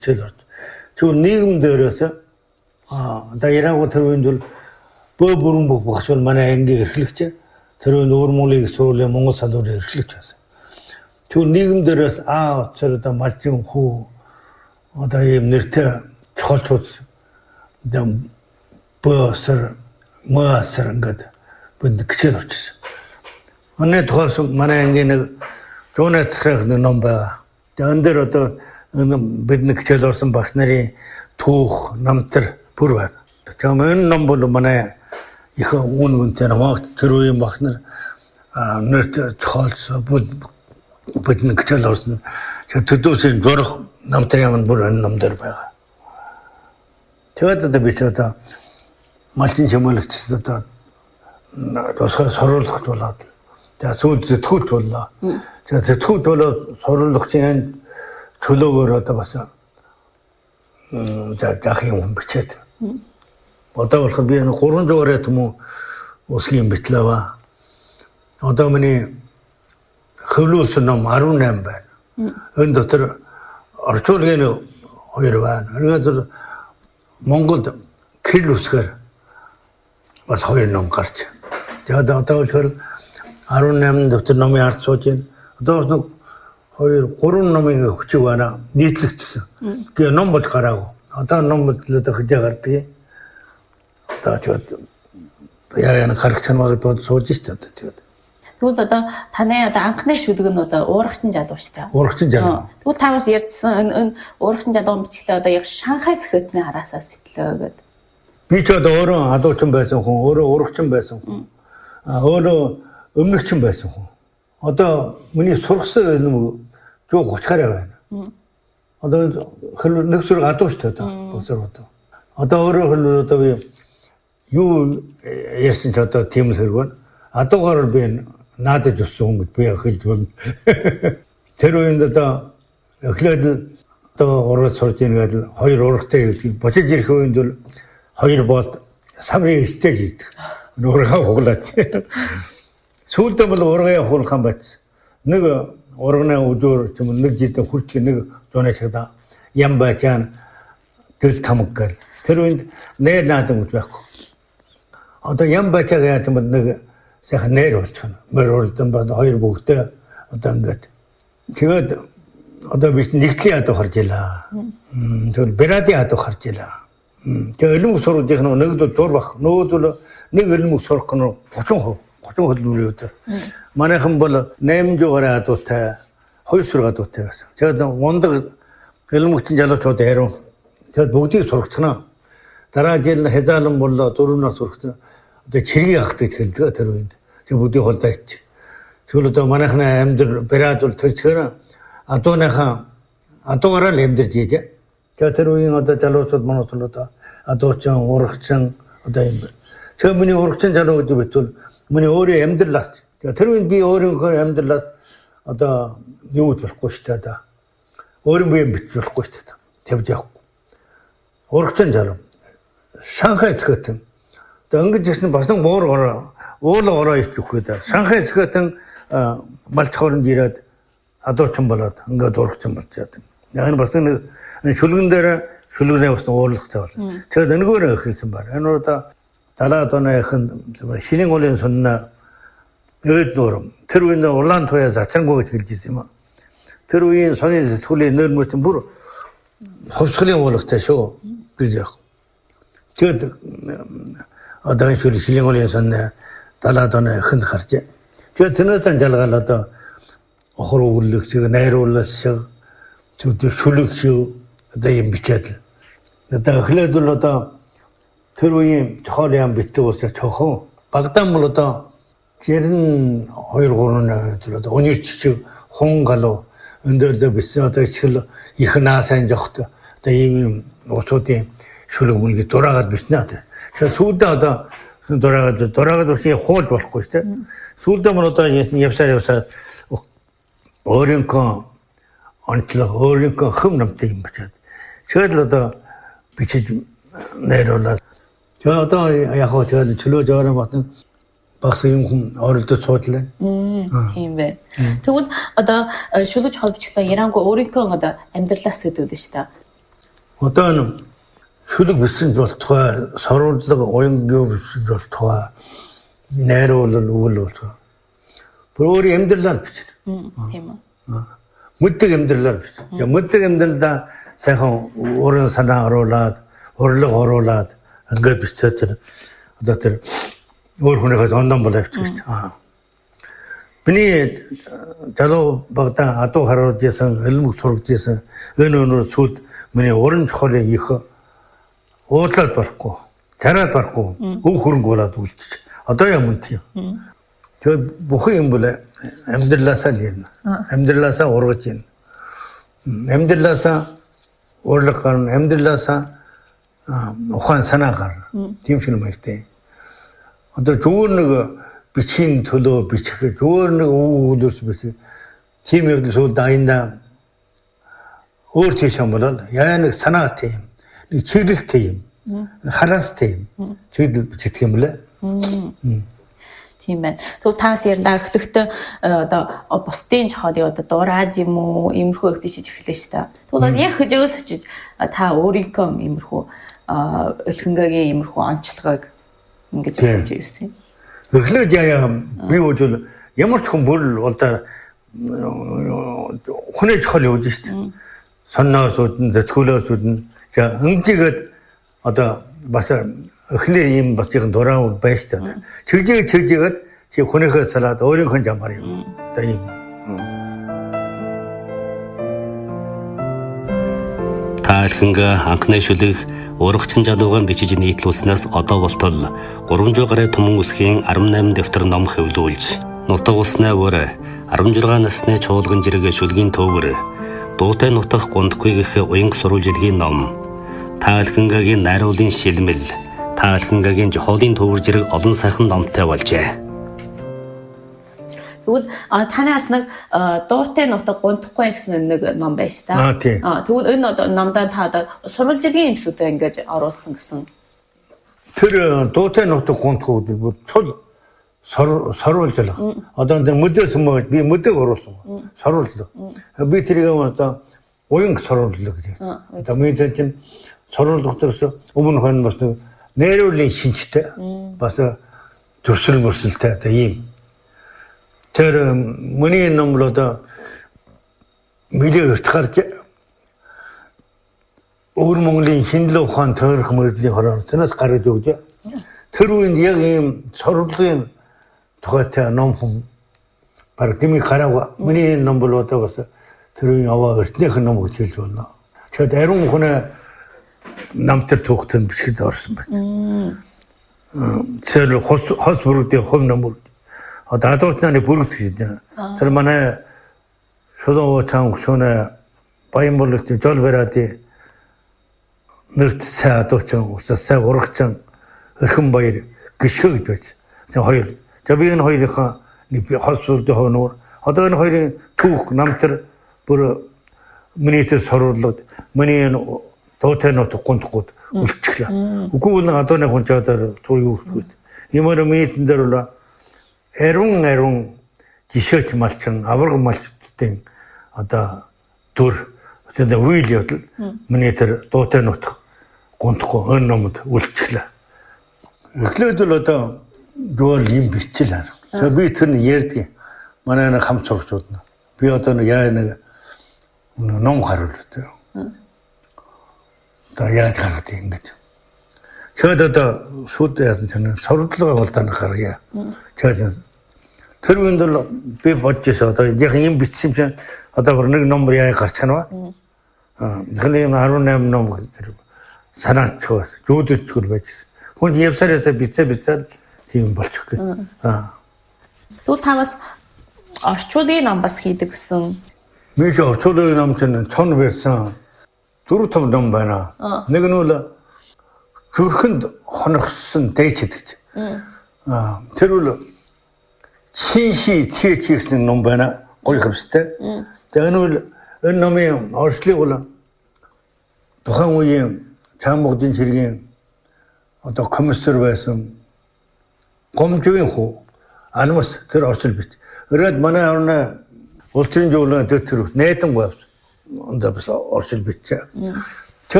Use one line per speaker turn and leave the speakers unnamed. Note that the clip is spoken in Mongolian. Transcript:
хичээл орж. Зөв нийгэм дээрээс одоо яраагүй тэр үед бол бөө бүрэн бүх багш бол манай ангийн эрхлэгч тэр үед Өвөрмөлийн сургуулийн Монгол салбарын эрхлэгч байсан. Зөв нийгэм дээрээс очир одоо малчин хүү одоо ийм нэртэй чухалчууд бөөсөр маасар ингээд бид хичээл орчихсон. Өнөө тухайс манай ангийн нэг жуунацрах ном байгаа. Тэгээ энэ дээр одоо бидний хичээл орсон багш нарын түүх намтар бүр байна. Тэгээ энэ ном бол манай их үнэнтэй намайг тэр үеийн багш нар нэрт цохолцоо бидний хичээл орсон. Төдөөсийн зурх намтар юм бүр энэ ном дээр байгаа. Тэгээд одоо би ч одоо малчин чимэглэгч одоо соруулах болоод тэгээ сүүл зэтгүүлч боллоо. Тэгээ зэтгүүлч болоод соруулахчийн чөлөөгөр одоо бас заах юм бичээд. Одоо болох би 300 орой юм уу усгийн битлээ ба. Одоо миний хөвлөсөн ном 18 байна. Энэ дотор орчуулгын 2 байна. Тэгээд Монголд кирилл үсгээр бас 2 ном гарч. Тэгээд одоо болохоор 18 дотор номын ард сууж байна. Одоо нэг 2-3 номын хүчиг байна. Нийтлэгдсэн. Тэгээ ном бол гараагүй. Одоо ном бодлоо хэдий гардгийг. Одоо тэгээд яа гарах чанарыг бод сууж штэ одоо тэгээд.
Тэгвэл одоо таны одоо анхны шүлэг нь одоо уурагчин залуучтай.
Уурагчин залуу.
Тэгвэл та бас ярьдсан энэ уурагчин залуу бичлээ одоо яг Шанхай сэхэтний араасаас битлээ гэдэг.
Би ч одоо өөрөө адуучин байсан хүн, өөрөө уурагчин байсан хүн. Өөрөө өмнөгчин байсан хүн. Одоо миний сургасан юм жоо 30 гаруй байна. Одоо нэг сүрэг адууштай одоо босор одоо. Одоо өөрөө одоо би юу ярьсан ч одоо тийм л хэрэг байна. Адуугаар би наадаж өссөн хүн гэж би хэлж болно. Тэр үед одоо эхлээд одоо ураг сурж ирээд 2 урагтай бочиж ирэх үед бол 2 болт саврын стеж хийдэг. Ургаа хуглаач. Сүүлдээ бол ургаа хуулхан байц. Нэг урганы өдөр ч юм нэг жидэн хүрч нэг зуны цагта ям бачаан тэл тамг гал. Тэр үед нэр наадам байхгүй. Одоо ям бачааг яаж юм нэг сайхан нэр болчихно. Мөрөлдөн бод 2 бүгдээ одоо ингээд. Тэгээд одоо би нэгтлийн ядуу харж илаа. Тэр бради ядуу харж илаа. Тэгээ элмэг сургууль нэг дур бах. Нөөдөл нэг элмэг сурах нь 30% хөдөлмөрийн өдөр. Манайхан бол 800 гаруй ядуутай 2 сүрэг ядуутай байсан. Тэгээд ундаг элмэгтэн залуучууд ярив. Тэгээд бүгдийг сургацгана. Дараа жил хязаалан боллоо 4 нас сургацсан. Одоо чиргийг авах гэж хэлдэг тэр үед. Тэг бүдий холдоо ич. Тэгвэл одоо манайхны амьдрал брад бол тэрчгээр адуугаараа л амьдарч ийж. Тэгээ тэр үеийн одоо залуучууд манайд бол одоо адуучин, урагчин одоо юм. Тэгээ миний урагчин залуу гэдэг битүүл миний өөрийн амьдралаас. Тэгээ тэр үед би өөрийнхөө амьдралаас одоо юу болохгүй шүү дээ одоо. Өөрийн биеэ бич болохгүй шүү дээ. Тавьж явахгүй. Урагчин залуу. Шанхай цэгтэн. Тэгээ ингэж ирсэн бас нэг уулаа ирчих гээд. Шанхай цэгтэн малч хооронд ирээд адуучин болоод ингээд урагчин болж яадаг. Яг энэ бас нэг шүлгэн дээр шүлгэнээ бас уурлахтай бол. Тэгээд энэгээр эхэлсэн байна. Энэ удаа залаад оноохон шинийн уулын сонно өөд нуурам. Тэр үеийн улаан туяа зачрангуй гэж хэлж ирсэн юм аа. Тэр үеийн сони сэтгүүлийн нэрмэс бүр ховсголийн уулахтай шүү гэж яах. Тэгээд одоо шинийн уулын сонно залаад оноохон харж. Тэгээд тэрнээс жалгаал одоо охор өгүүлэг шиг найруулаас шиг шүлэг шиг одоо юм бичээд. Одоо эхлээд бол одоо тэр үеийн чохол ям битдэг ус чохон. Багдаан бол одоо 92 3 одоо өнөр чичиг хун галуу өндөрлө бичсэн одоо ичл их наасан жохт одоо ийм уцуудын шүлэг мөлгий дураагаад бичнэ одоо. Тэгэхээр сүүлдээ одоо дураагаад ууши хууль болохгүй шүү дээ. Сүүлдээ мөн одоо явсаар өөрийнхөө онцлог өөрийнхөө хөм намтай юм бичээд. Тэгээд л одоо бичиж найруулаад. Тэгээд одоо яг хөө тэгээд чөлөө жааран батна багс юм хүн оролдож суудлаа.
Тийм байна. Тэгвэл одоо шүлэж холбочлоо Ярангуй өөрийнхөө одоо амьдралаас сэдвүүлнэ шүү дээ.
Одоо шүлэг бэлсэнд болтугай, соруурлага уянгийн бэлсэнд болтугай, найруулал үгэл болтугай. Бүр өөрийн амьдралаар бичнэ.
Тийм үү.
Мэддэг амьдралаар бичнэ. Мэддэг амьдралдаа сайхан уран санаа оруулаад, урлаг оруулаад ингээд бичээд тэр одоо тэр өөр хүнийхээс ондон болоо бичиж байна. Биний залуу багада адуу харуулж ясан, элмэг сургаж ясан энэ өнөр сүд миний уран чухлын их уудлаад барахгүй, тараад барахгүй, өв хөрөнгө болоод үлдчих. Одоо юм тийм. Тэгээд бүхэн юм бол амьдралаасаа л юм. Амьдралаасаа ургаж юм. Амьдралаасаа урлаг гарна, амьдралаасаа ухаан санаа гарна. Тийм шиг юм ихтэй. Одоо зүгээр нэг бичгийн төлөө бичих, зүгээр нэг өвөлөрс бичих. Тийм яг л сууд даянда өөр тийш юм бол яа нэг санаатай юм. Нэг чиглэлтэй юм. Хараастай юм. Чиглэл бичдэг юм лээ.
Тийм байна. Тэгвэл таас ярьлаа эхлэхдээ одоо бусдын чохолыг одоо дураад юм уу, иймэрхүү их бичиж эхэллээ шүү дээ. Тэгвэл яг хөжөөгөөс очиж та өөрийнхөө иймэрхүү өлхөнгийн иймэрхүү онцлогыг ингэж хэлж ирсэн юм.
Эхлээд яа би үгүй ямар ч хүн бүр улдаа хүнээ чухал явж шүү дээ. Сонноос үүдэн, зэтгүүлээс үүдэн 응지гээд одоо бас эхлээ юм бас яг дураа байж таа. Чигжээгээд чи хүнийхээ салаад өөрийнхөө жамаар юм. Одоо юм.
Таалханга анхны шүлэг урагчин жалуугаан бичиж нийтлүүлснээс одоо болтол 300 гаруй түмэн үсгийн 18 дэвтэр ном хэвлүүлж, нутаг уснаа өөр 16 насны чуулган жиргээ шүлгийн төвөр, дуутай нутаг гундгүй гэх уянг сурвалжилгийн ном, Таалхангагийн найруулын шилмэл, Таалхангагийн жохолын төвөр жирэг олон сайхан номтой болжээ.
Тэгвэл танаас нэг дуутай нутаг гундахгүй гэсэн нэг ном байж та. Тэгвэл энэ номдаа та сурвалжилгийн юмсуудаа ингэж оруулсан гэсэн.
Тэр дуутай нутаг гундахгүй бүр цул сорвалжлах. Одоо энэ mëдээс мөн би mëдэг оруулсан. Сорвалжлах. Би тэрийг одоо уянг сорвалжлах гэж. Одоо мэдээ чинь сорвалжлах төрөөс өмнө хон бас нэрүүлийн шинжтэй бас төрсөл мөрсөлтэй одоо ийм. Тэр миний номлоод мэдээ өрт гарч өөр Монголын шинжлэх ухаан тойрох мөрөдлийн хорооноос гаргаж өгч. Тэр үеийн яг ийм сорвалжлын тухайтай ном хүн баг дэмий хараа миний номлоод бас тэр үеийн аваа өртнийх ном гэж хэлж байна. Тэгэд ариун хүнээ намтар түүхтэнд бичиж орсон байна. Тэр хос бүрдээ хов ном одоо адуутнаны бүрэг гэж байна. Тэр манай шулуу чанга шөнө Баянболт жол бараады нэрт сай адуучин усаас сай урагчин өрхөн баяр гიშгэ гэж байж. За хоёр. За би энэ хоёрынхаа нэг хос бүрдээ хоноор одоо энэ хоёрын түүх намтар бүр миний тэр сорволоод миний дуутай нутаг гундахгүй үлчгэлээ. Үгүй нэг адууны хүн жаадаар түр юу гэхгүй. Ямар мэдэн дээр бол Эрун жишээч малчин авраг малчдын одоо дүр одоо үйл явдал миний тэр дуутай нутаг гундахгүй өн номод үлчгэлээ. Эхлээд л одоо дуул юм бичил. Би тэр ярьдгийн манай нэг хамт сургууд нь. Би одоо нэг яа нэг ном харуулдаг. Одоо яаж гаргадаг ингэж. Тэгэд одоо шууд яасан чинь сурвалжлага болдоо гаргая. Тэр үнд л би бодчихсон одоо яг юм бичсэн чинь одоо бүр нэг номер яа гарчих нь ба. Тэгэхээр юм 18 ном тэр санаач зүүдэлчгүй байжсэн. Хүн явсараа бицээ тийм болчих гээ.
Тэгвэл та бас орчуулгын ном бас хийдэг гэсэн.
Би ч орчуулгын ном чинь цон байсан 4-5 ном байна. Нэг нь бол зүрхэнд хоногсон дээч гэдэг. Тэр бол Чинши гэсэн ном байна. Гоё хэмжтэй. Тэгээ энэ номын орчлыг бол тухайн үеийн Чамбогдын цэргийн одоо комиссар байсан гомжийн хүү алмас тэр орчил бит. Өрөөд манай орны улсын жуулын дэвтэр найдан байв. Ондоо бас орчил бичээ.